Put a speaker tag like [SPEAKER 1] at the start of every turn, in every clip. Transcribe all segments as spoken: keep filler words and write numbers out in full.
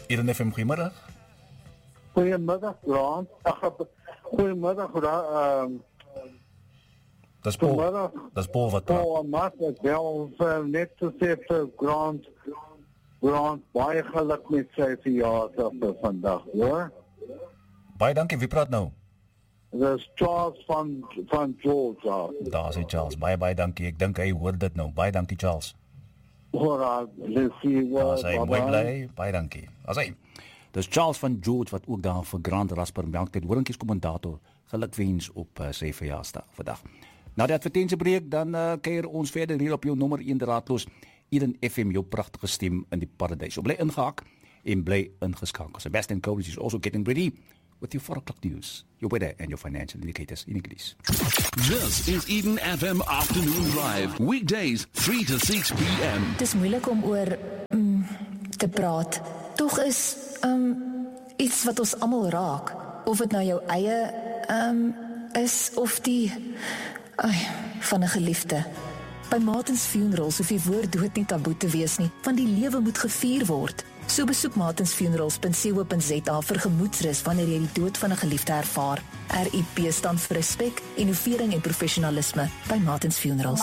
[SPEAKER 1] Eden F M, goeiemiddag.
[SPEAKER 2] Goeiemiddag, Grant. Goeiemiddag, Grant.
[SPEAKER 1] Dat is Paul. Dat is Paul wat praat.
[SPEAKER 2] Paul, maar ek wel uh, net te sê vir Grant, Grant, baie geluk met sy verjaardag vandag, hoor.
[SPEAKER 1] Baie dankie, wie praat nou?
[SPEAKER 2] Dit is Charles van, van Georgia.
[SPEAKER 1] Daar is hy, Charles. Baie, baie dankie. Ek dink hy hoor dit nou. Baie dankie, Charles.
[SPEAKER 2] Hoor, let's see what...
[SPEAKER 1] Daar is hy, mooi blij. Baie dankie. As hy.
[SPEAKER 3] Dis Charles van George wat ook daar vir Grant Rasper Melktyd horingkies kommentator gelukwens op uh, sy verjaarsdag vandag. Na die advertentiebreek dan uh, keer ons verder hier op jou nommer een raadloos Eden F M, jou pragtige stem in die paradys. So bly ingehaak en bly ingeskakel. Sebastian Coles is also getting ready with your four o'clock news, your weather and your financial indicators in English.
[SPEAKER 4] This is Eden F M Afternoon Drive, weekdays three to six p m.
[SPEAKER 5] Het is moeilik om oor mm, te praat. Tog is um, iets wat ons almal raak. Of het nou jou eie um, is, of die ai, van 'n geliefde. By Martins Funerals hoef die woord dood nie taboe te wees nie, want die lewe moet gevier word. So besoek martins funerals punt co punt z a vir gemoedsrus wanneer jy die dood van 'n geliefde ervaar. R I P staan vir respek, innovering en professionalisme by Martins Funerals.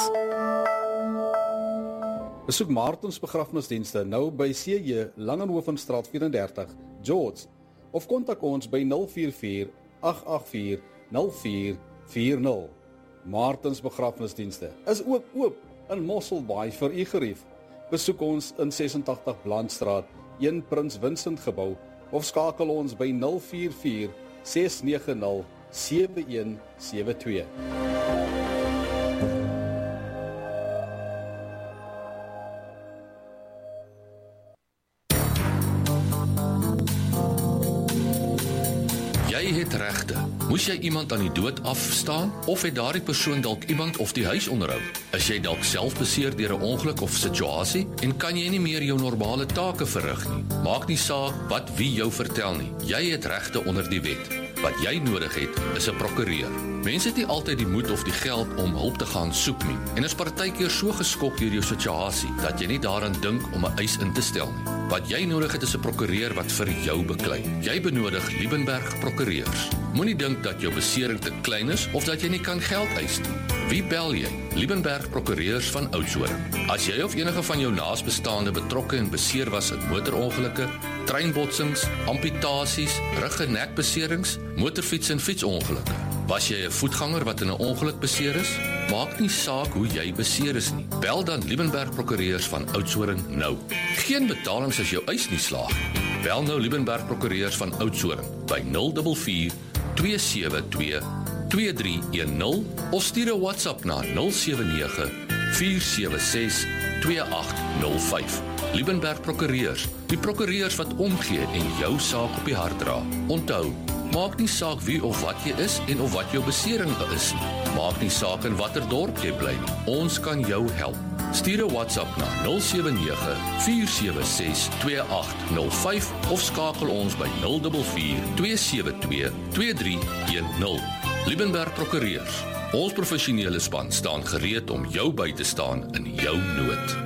[SPEAKER 6] Besoek Martins begrafnisdienste nou by C J Langenhovenstraat vyf en dertig, George, of kontak ons by nul vier vier agt agt vier nul vier vier nul. Martins begrafnisdienste is ook oop in Mosselbaai vir u gerief. Besoek ons in ses en tagtig Blandstraat, een Prins Vincent gebou, of skakel ons by nul vier vier ses nege nul sewe een sewe twee.
[SPEAKER 7] Jy het regte. Moes jy iemand aan die dood afstaan? Of het daardie persoon dalk iemand of die huis onderhou? Is jy dalk self beseer deur 'n ongeluk of situasie? En kan jy nie meer jou normale take verrig nie? Maak nie saak wat wie jou vertel nie. Jy het regte onder die wet. Wat jy nodig het, is 'n prokureur. Mense het nie altyd die moed of die geld om hulp te gaan soek nie. En is partykeer so geskok deur jou situasie, dat jy nie daaraan dink om 'n eis in te stel nie. Wat jy nodig het is 'n prokureur wat vir jou beklei. Jy benodig Liebenberg Prokureurs. Moenie dink dat jou besering te klein is of dat jy nie kan geld eis nie. Wie bel jy? Liebenberg Prokureurs van Oudtshoorn. As jy of enige van jou naasbestaande betrokke en beseer was in motorongelukke, treinbotsings, amputasies, rug- en nekbeserings, motorfiets- en fietsongelukke. Was jy 'n voetganger wat in 'n ongeluk beseer is? Maak nie saak hoe jy beseer is nie. Bel dan Liebenberg Prokureurs van Oudtshoorn nou. Geen betalings as jou eis nie slaag. Bel nou Liebenberg Prokureurs van Oudtshoorn by nul vier vier twee sewe twee twee drie een nul of stuur 'n WhatsApp na nul sewe nege vier sewe ses twee agt nul vyf. Liebenberg Prokureurs, die prokureurs wat omgee en jou saak op die hart dra. Onthou, maak nie saak wie of wat jy is en of wat jou besering is nie. Maak nie saak in watter dorp jy bly nie. Ons kan jou help. Stuur 'n WhatsApp na nul sewe nege vier sewe ses twee agt nul vyf of skakel ons by nul vier vier twee sewe twee twee drie een nul. Liebenberg Prokureurs. Ons professionele span staan gereed om jou by te staan in jou nood.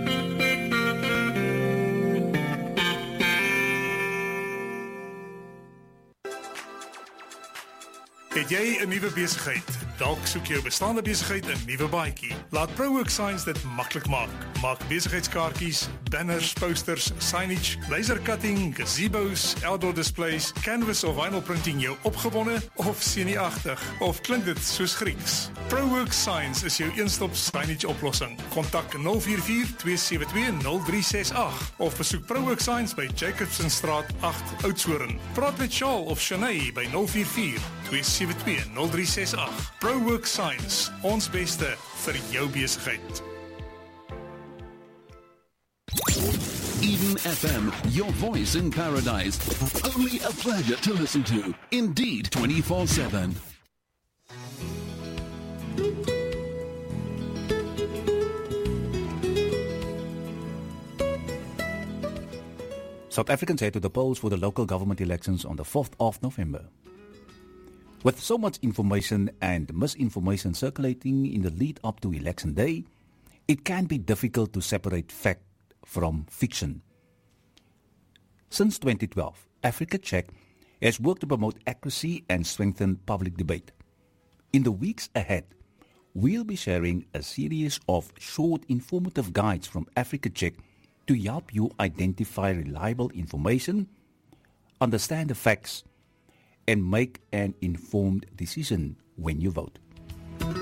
[SPEAKER 8] Het jy 'n nuwe besigheid? Dalk soek jou bestaande besigheid 'n nuwe baadjie. Laat ProWork Signs dit maklik maak. Maak besigheidskaartjies, banners, posters, signage, laser cutting, gazebos, outdoor displays, canvas of vinyl printing jou opgewonde of senuagtig? Of klink dit soos Grieks? ProWork Signs is jou een-stop signage oplossing. Kontak nul vier vier twee sewe twee nul drie ses agt of besoek ProWork Signs by Jacobsenstraat agt Oudtshoorn. Praat met Charles of Shanae by nul vier vier twee sewe twee nul drie ses agt. ProWork Signs, ons beste vir jou besigheid.
[SPEAKER 4] Eden F M, your voice in paradise. Only a pleasure to listen to. Indeed, twenty-four seven.
[SPEAKER 3] South Africans head to the polls for the local government elections on the fourth of November. With so much information and misinformation circulating in the lead up to election day, it can be difficult to separate fact from fiction. Since twenty twelve, Africa Check has worked to promote accuracy and strengthen public debate. In the weeks ahead, we'll be sharing a series of short informative guides from Africa Check to help you identify reliable information, understand the facts, and make an informed decision when you vote.